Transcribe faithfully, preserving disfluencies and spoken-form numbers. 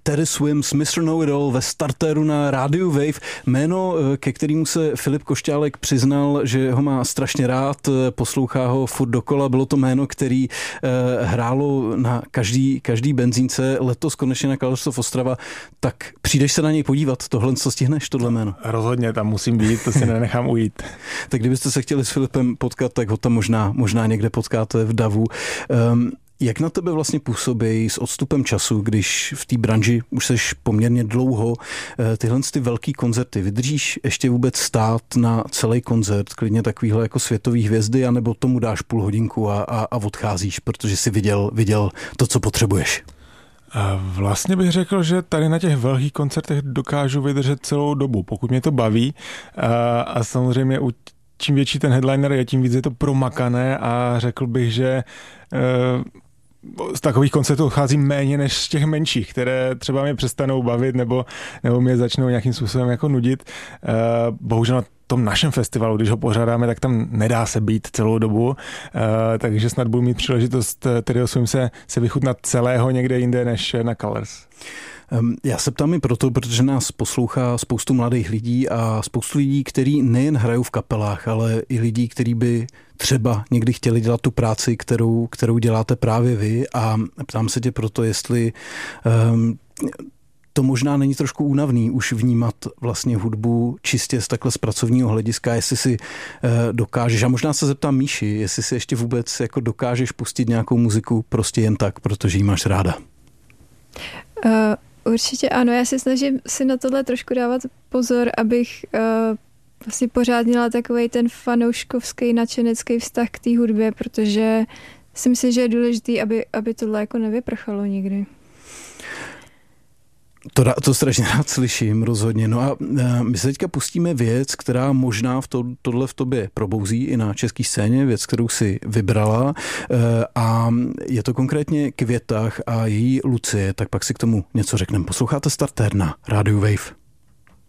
Teddy Swims, mister Know-It-All ve startéru na rádiu Wave. Jméno, ke kterému se Filip Košťálek přiznal, že ho má strašně rád, poslouchá ho furt dokola. Bylo to jméno, který eh, hrálo na každý, každý benzínce. Letos konečně na Colors of Ostrava. Tak přijdeš se na něj podívat? Tohle, co stihneš, tohle jméno? Rozhodně, tam musím být, to si nenechám ujít. Tak kdybyste se chtěli s Filipem potkat, tak ho tam možná, možná někde potkáte v davu. Um, Jak na tebe vlastně působí s odstupem času, když v té branži už seš poměrně dlouho, tyhle ty velký koncerty? Vydržíš ještě vůbec stát na celý koncert, klidně takovýhle jako světový hvězdy, anebo tomu dáš půl hodinku a, a, a odcházíš, protože jsi viděl, viděl to, co potřebuješ? Vlastně bych řekl, že tady na těch velkých koncertech dokážu vydržet celou dobu, pokud mě to baví. A samozřejmě u čím větší ten headliner je, tím víc je to promakané a řekl bych, že z takových koncertů odchází méně než z těch menších, které třeba mě přestanou bavit nebo, nebo mě začnou nějakým způsobem jako nudit. Bohužel na tom našem festivalu, když ho pořádáme, tak tam nedá se být celou dobu, takže snad budu mít příležitost tedy osvím se, se vychutnat celého někde jinde než na Colors. Já se ptám i proto, protože nás poslouchá spoustu mladých lidí a spoustu lidí, kteří nejen hrajou v kapelách, ale i lidí, kteří by třeba někdy chtěli dělat tu práci, kterou, kterou děláte právě vy, a ptám se tě proto, jestli um, to možná není trošku únavný už vnímat vlastně hudbu čistě z takhle z pracovního hlediska, jestli si uh, dokážeš, a možná se zeptám Míši, jestli si ještě vůbec jako dokážeš pustit nějakou muziku prostě jen tak, protože ji máš ráda. Uh... Určitě ano, já se snažím si na tohle trošku dávat pozor, abych uh, vlastně pořád měla takovej ten fanouškovský, nadšenecký vztah k té hudbě, protože si myslím, že je důležitý, aby, aby tohle jako nevyprchalo nikdy. To, to strašně rád slyším, rozhodně. No a my se teďka pustíme věc, která možná v to, tohle v tobě probouzí i na české scéně, věc, kterou si vybrala, a je to konkrétně Květach a její Lucie, tak pak si k tomu něco řekneme. Posloucháte Startér na rádiu Wave.